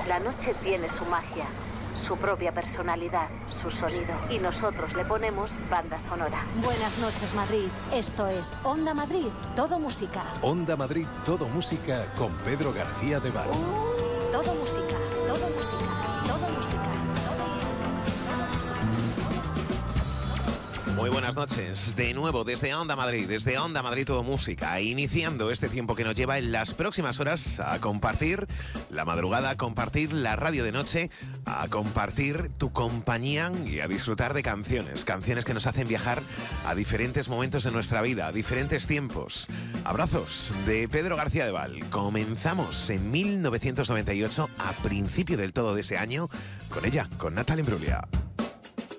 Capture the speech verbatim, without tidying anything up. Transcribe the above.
La noche tiene su magia, su propia personalidad, su sonido. Y nosotros le ponemos banda sonora. Buenas noches, Madrid. Esto es Onda Madrid, todo música. Onda Madrid, todo música con Pedro García de Val. Todo música, todo música, todo música, todo música, todo música. Muy buenas noches, de nuevo desde Onda Madrid, desde Onda Madrid Todo Música, iniciando este tiempo que nos lleva en las próximas horas a compartir la madrugada, a compartir la radio de noche, a compartir tu compañía y a disfrutar de canciones, canciones que nos hacen viajar a diferentes momentos de nuestra vida, a diferentes tiempos. Abrazos de Pedro García de Val. Comenzamos en mil novecientos noventa y ocho, a principio del todo de ese año, con ella, con Natalia Imbruglia.